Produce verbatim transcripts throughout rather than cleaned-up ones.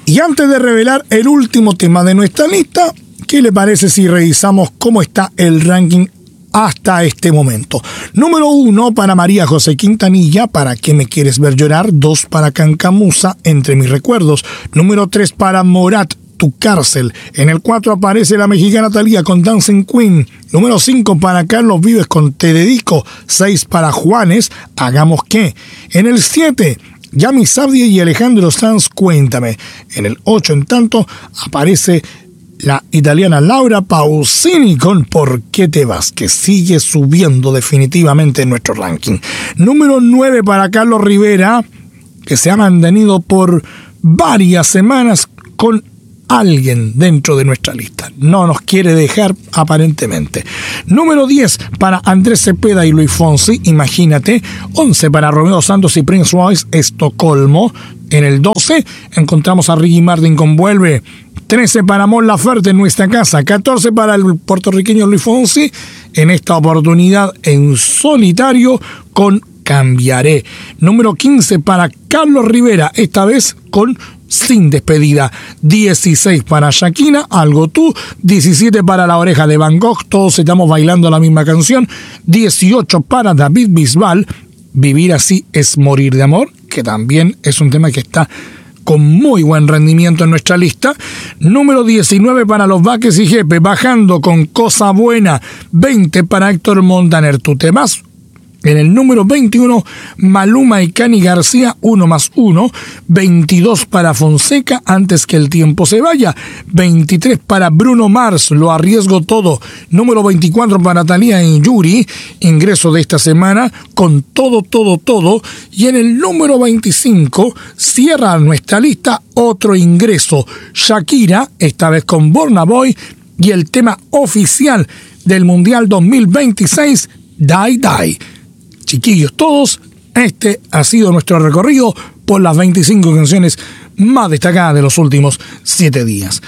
Y antes de revelar el último tema de nuestra lista, ¿qué le parece si revisamos cómo está el ranking hasta este momento? Número uno para María José Quintanilla, ¿Para qué me quieres ver llorar? Dos para Cancamusa, Entre mis recuerdos. Número tres para Morat, Tu cárcel. En el cuatro aparece la mexicana Thalía con Dancing Queen. Número cinco para Carlos Vives con Te dedico. seis para Juanes, Hagamos qué. En el siete, Yami Sabdia y Alejandro Sanz, Cuéntame. En el ocho, en tanto, aparece la italiana Laura Pausini con ¿Por qué te vas?, que sigue subiendo definitivamente en nuestro ranking. Número nueve para Carlos Rivera, que se ha mantenido por varias semanas con alguien dentro de nuestra lista. No nos quiere dejar aparentemente. Número diez para Andrés Cepeda y Luis Fonsi, Imagínate. once para Romeo Santos y Prince Royce, Estocolmo. En el doce encontramos a Ricky Martin con Vuelve. trece para Mon Laferte, En nuestra casa. catorce para el puertorriqueño Luis Fonsi, en esta oportunidad en solitario con Cambiaré. Número quince para Carlos Rivera, esta vez con Sin despedida. dieciséis para Shakira, Algo tú. diecisiete para La Oreja de Van Gogh, Todos estamos bailando la misma canción. dieciocho para David Bisbal, Vivir así es morir de amor, que también es un tema que está con muy buen rendimiento en nuestra lista. Número diecinueve para Los Vaques y Jepe, Bajando con Cosa Buena. veinte para Héctor Montaner, Tú te vas. En el número veintiuno, Maluma y Cani García, Uno más uno. veintidós para Fonseca, Antes que el tiempo se vaya. veintitrés para Bruno Mars, Lo arriesgo todo. Número veinticuatro para Thalía y Yuri, Ingreso de esta semana con Todo, todo, todo. Y en el número veinticinco, cierra nuestra lista otro ingreso, Shakira, esta vez con Burna Boy, y el tema oficial del Mundial dos mil veintiséis, Die Die. Chiquillos todos, este ha sido nuestro recorrido por las veinticinco canciones más destacadas de los últimos siete días.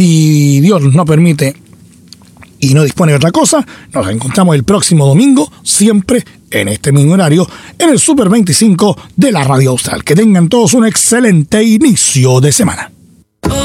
Si Dios nos permite y no dispone de otra cosa, nos encontramos el próximo domingo, siempre en este mismo horario, en el Super veinticinco de la Radio Austral. Que tengan todos un excelente inicio de semana.